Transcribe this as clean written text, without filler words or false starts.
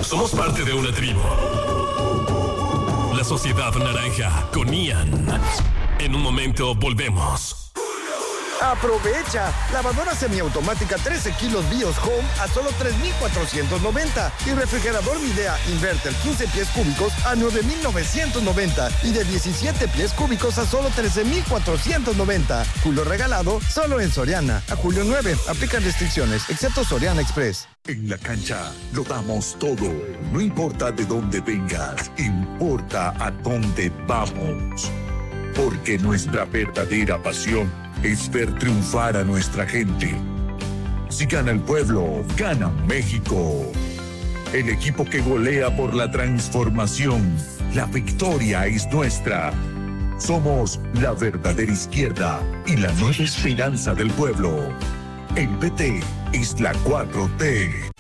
somos parte de una tribu. La Sociedad Naranja con Ian. En un momento volvemos. ¡Aprovecha! Lavadora semiautomática 13 kilos BIOS Home a solo $3,490. Y refrigerador Midea Inverter 15 pies cúbicos a $9,990. Y de 17 pies cúbicos a solo $13,490. Julio regalado solo en Soriana. A julio 9. Aplican restricciones, excepto Soriana Express. En la cancha lo damos todo. No importa de dónde vengas, importa a dónde vamos. Porque nuestra verdadera pasión es ver triunfar a nuestra gente. Si gana el pueblo, gana México. El equipo que golea por la transformación. La victoria es nuestra. Somos la verdadera izquierda y la nueva esperanza del pueblo. El PT es la 4T.